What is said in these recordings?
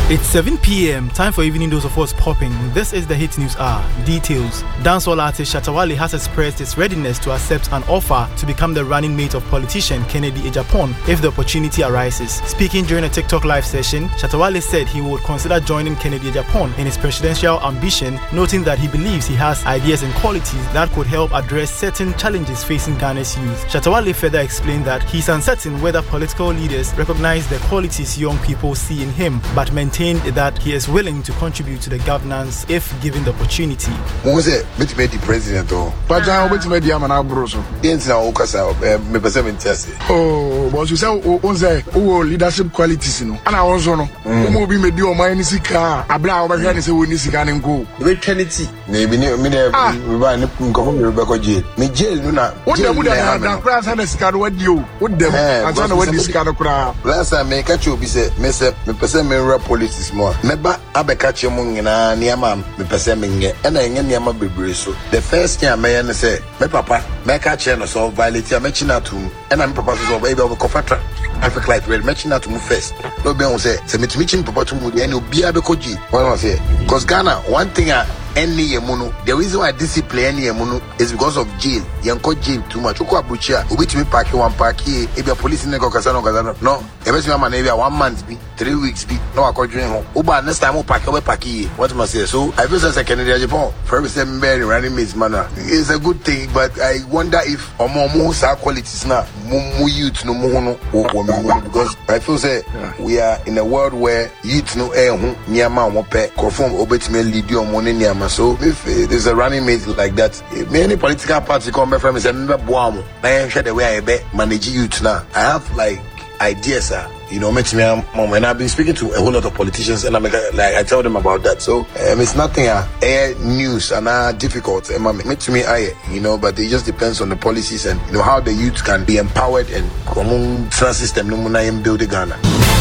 It's 7 p.m. Time for evening dose of what's popping. This is the Hit News Hour. Details. Dancehall artist Shatta Wale has expressed his readiness to accept an offer to become the running mate of politician Kennedy Agyapong if the opportunity arises. Speaking during a TikTok live session, Shatta Wale said he would consider joining Kennedy Agyapong in his presidential ambition, noting that he believes he has ideas and qualities that could help address certain challenges facing Ghana's youth. Shatta Wale further explained that he's uncertain whether political leaders recognize the qualities young people see in him, but maintained that he is willing to contribute to the governance if given the opportunity. Who say bet me the president or but I bet me the amana broso didn't know okasa me person interest. Oh but you say on say leadership qualities no and I also no mo bi me di o man sika abla o ba hwe ni say woni sika ne nko we trinity na bi me ba ne nko me be ko jail me jail no na what dem da kra sa na sika no wadi o what dem ansa na wadi sika no kra last time me catch obi say me person me rap police more. Meba abekache mu nyina niama me pese me nge na enye niama bebre so. The first thing I may say, me papa, me ka che no so violate ya me china to na me papa so be kofatra. Africa light red me china to mu first. No be on say me chin papa to mu dey na obi abekoji. What I say? Because Ghana, one thing any yemuno, the reason why discipline any yemuno is because of jail. Yanko jail too much. Oko abuchia, obi timi park one park here. If your police neko kasano. No, ebesi ma maybe 1 month be, 3 weeks be. No akodwen ho. Oba next time we park here. What must say? So I feel as a Kennedy Agyapong, for every same man running mates manner. It's a good thing, but I wonder if omo sa qualities na mu youth no mo because I feel say we are in a world where youth no niama omo pe conform obetime lead you omo niama. So if there's a running mate like that, many political parties come back from and say me boam na share the way I be manage youth now. I have like ideas you know, and I've been speaking to a whole lot of politicians, and I tell them about that. So it's nothing news and difficult. You know, but it just depends on the policies and you know how the youth can be empowered and common system build Ghana.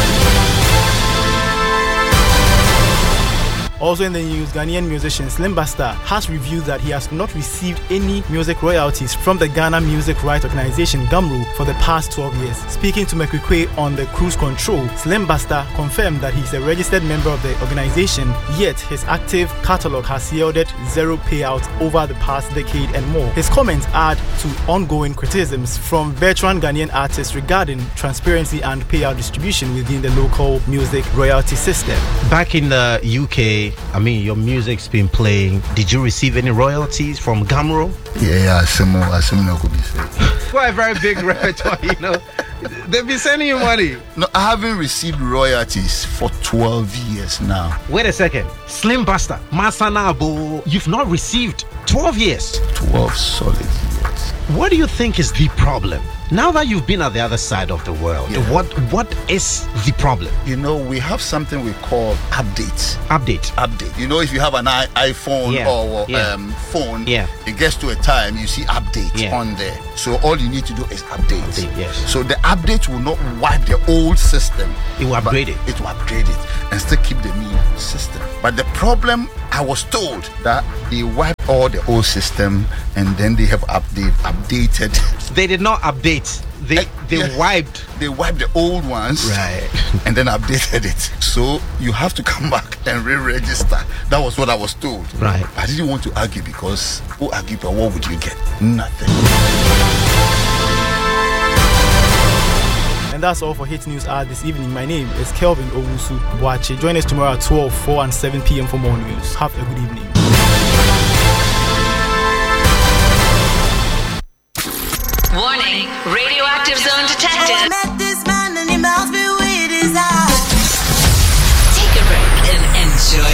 Also in the news, Ghanaian musician Slim Basta has revealed that he has not received any music royalties from the Ghana Music Rights Organization GAMRO for the past 12 years. Speaking to Mekwikwe on the Cruise Control, Slim Basta confirmed that he's a registered member of the organization, yet his active catalogue has yielded zero payouts over the past decade and more. His comments add to ongoing criticisms from veteran Ghanaian artists regarding transparency and payout distribution within the local music royalty system. Back in the UK, I mean, your music's been playing. Did you receive any royalties from GAMRO? Yeah, similar could be said. Quite a very big repertoire, you know. They've been sending you money. No, I haven't received royalties for 12 years now. Wait a second. Slim Basta, Masanabo, you've not received 12 years. 12 solid years. What do you think is the problem? Now that you've been at the other side of the world, what is the problem? You know, we have something we call update. Update. You know, if you have an iPhone or phone, it gets to a time you see update on there. So all you need to do is update. Yes. So the update will not wipe the old system. It will upgrade it. It will upgrade it and still keep the new system. But the problem, I was told that they wiped all the old system and then they have updated. They did not update. They wiped. They wiped the old ones, right, and then updated it. So you have to come back and re-register. That was what I was told. Right. I didn't want to argue because who argue? But what would you get? Nothing. And that's all for Hit News Hour this evening. My name is Kelvin Owusu Boache. Join us tomorrow at 12, 4 and 7 p.m. for more news. Have a good evening. Warning, radioactive zone detected.